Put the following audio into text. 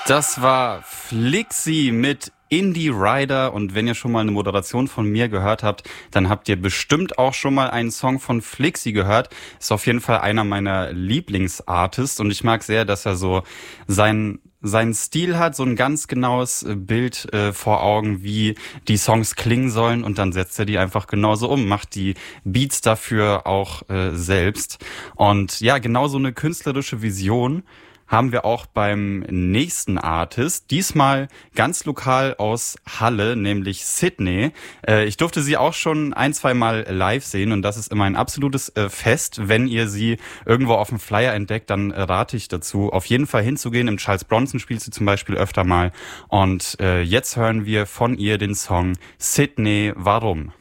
Das war Flixi mit Indie Rider, und wenn ihr schon mal eine Moderation von mir gehört habt, dann habt ihr bestimmt auch schon mal einen Song von Flixi gehört. Ist auf jeden Fall einer meiner Lieblingsartists und ich mag sehr, dass er so seinen Stil hat, so ein ganz genaues Bild vor Augen, wie die Songs klingen sollen, und dann setzt er die einfach genauso um, macht die Beats dafür auch selbst. Und ja, genau so eine künstlerische Vision haben wir auch beim nächsten Artist, diesmal ganz lokal aus Halle, nämlich Sydney. Ich durfte sie auch schon 1-2 Mal live sehen und das ist immer ein absolutes Fest. Wenn ihr sie irgendwo auf dem Flyer entdeckt, dann rate ich dazu, auf jeden Fall hinzugehen. Im Charles Bronson spielt sie zum Beispiel öfter mal. Und jetzt hören wir von ihr den Song Sydney, warum?